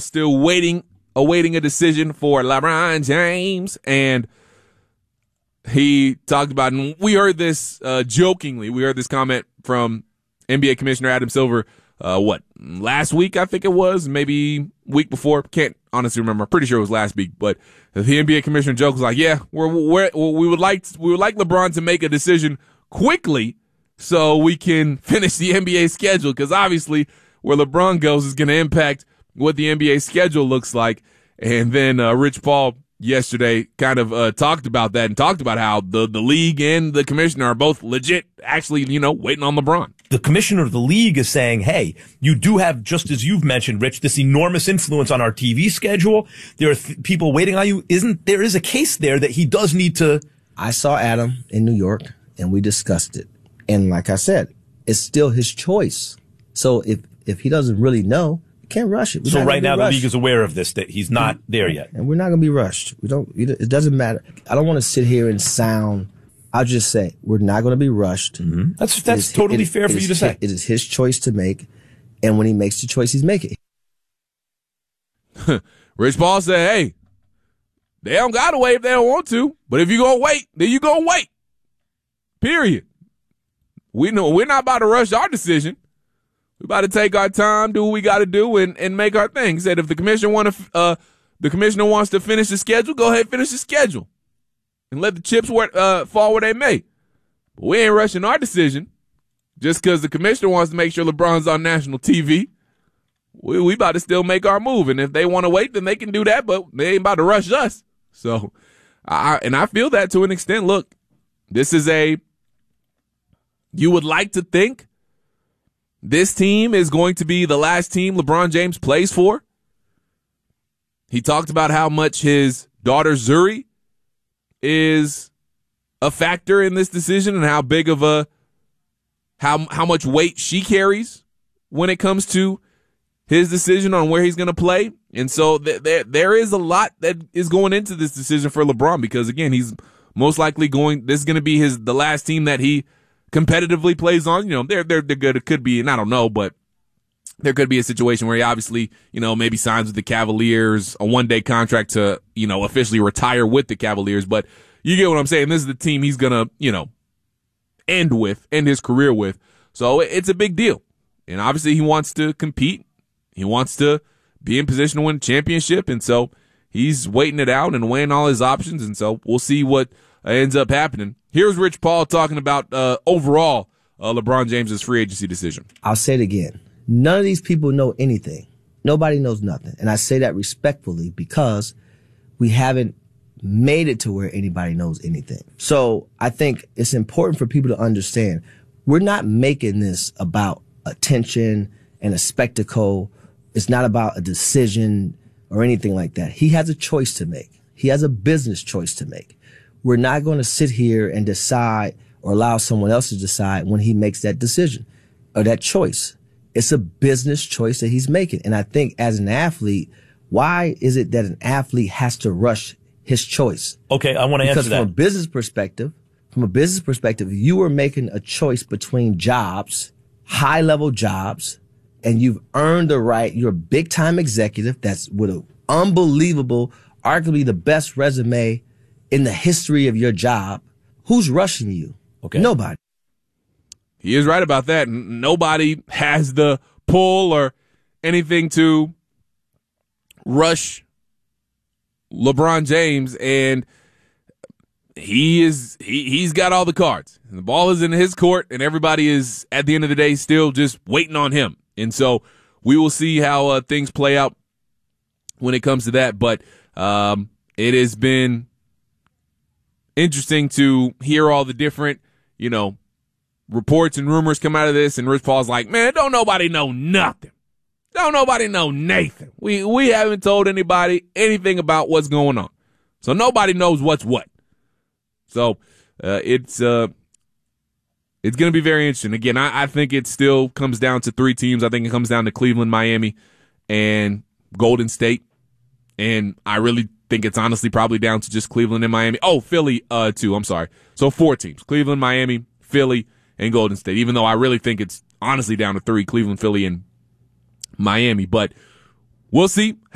still awaiting a decision for LeBron James. And he talked about, and we heard this jokingly, we heard this comment from NBA Commissioner Adam Silver, last week, I think it was, maybe week before. Can't honestly remember. I'm pretty sure it was last week. But the NBA Commissioner joke was like, yeah, we would like LeBron to make a decision quickly so we can finish the NBA schedule, because obviously where LeBron goes is going to impact what the NBA schedule looks like. And then Rich Paul yesterday kind of talked about that and talked about how the league and the commissioner are both legit actually, waiting on LeBron. The commissioner of the league is saying, hey, you do have, just as you've mentioned, Rich, this enormous influence on our TV schedule. There are people waiting on you. There is a case there that he does need to. I saw Adam in New York and we discussed it. And like I said, it's still his choice. So if he doesn't really know, you can't rush it. So right now the league is aware of this, that he's not there yet. And we're not going to be rushed. It doesn't matter. I don't want to sit here and sound, I'll just say, we're not going to be rushed. Mm-hmm. That's totally fair for you to say. It is his choice to make. And when he makes the choice, he's making it. Rich Paul said, hey, they don't got to wait if they don't want to. But if you're going to wait, then you're going to wait. Period. We know we're not about to rush our decision. We about to take our time, do what we got to do, and make our thing. He said if the commissioner wants to finish the schedule, go ahead and finish the schedule, and let the chips fall where they may. But we ain't rushing our decision just because the commissioner wants to make sure LeBron's on national TV. We about to still make our move, and if they want to wait, then they can do that. But they ain't about to rush us. So, I feel that to an extent. Look, this is you would like to think this team is going to be the last team LeBron James plays for. He talked about how much his daughter Zuri is a factor in this decision and how big of how much weight she carries when it comes to his decision on where he's going to play. And so there is a lot that is going into this decision for LeBron, because again, he's most likely this is going to be the last team that he competitively plays on. They're good. It could be, and I don't know, but there could be a situation where he obviously, maybe signs with the Cavaliers, a one-day contract to, officially retire with the Cavaliers. But you get what I'm saying. This is the team he's going to, end his career with. So it's a big deal. And obviously he wants to compete. He wants to be in position to win a championship. And so he's waiting it out and weighing all his options. And so we'll see what ends up happening. Here's Rich Paul talking about overall LeBron James's free agency decision. I'll say it again. None of these people know anything. Nobody knows nothing. And I say that respectfully because we haven't made it to where anybody knows anything. So I think it's important for people to understand we're not making this about attention and a spectacle. It's not about a decision or anything like that. He has a choice to make. He has a business choice to make. We're not going to sit here and decide or allow someone else to decide when he makes that decision or that choice. It's a business choice that he's making. And I think as an athlete, why is it that an athlete has to rush his choice? Okay, I want to answer that. Because from a business perspective, you are making a choice between jobs, high-level jobs, and you've earned the right. You're a big-time executive that's with an unbelievable, arguably the best resume in the history of your job. Who's rushing you? Okay. Nobody. He is right about that. Nobody has the pull or anything to rush LeBron James, and he's got all the cards. The ball is in his court, and everybody is, at the end of the day, still just waiting on him. And so we will see how things play out when it comes to that. But it has been interesting to hear all the different, reports and rumors come out of this. And Rich Paul's like, man, don't nobody know nothing. Don't nobody know Nathan. We haven't told anybody anything about what's going on. So nobody knows what's what. So it's going to be very interesting. Again, I think it still comes down to three teams. I think it comes down to Cleveland, Miami, and Golden State. And I really think it's honestly probably down to just Cleveland and Miami. Oh, Philly, too. I'm sorry. So four teams: Cleveland, Miami, Philly, and Golden State. Even though I really think it's honestly down to three: Cleveland, Philly, and Miami. But we'll see